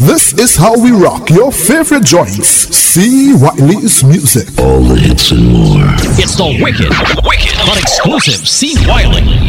This is how we rock your favorite joints. C. Wiley's music. All the hits and more. It's the wicked but exclusive C. Wiley